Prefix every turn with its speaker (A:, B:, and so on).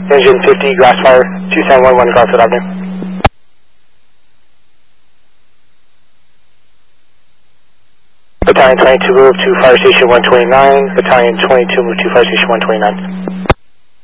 A: Engine 50, grass fire, 2711 Garfield Avenue. Battalion 22, move to Fire Station 129. Battalion 22, move to Fire Station 129.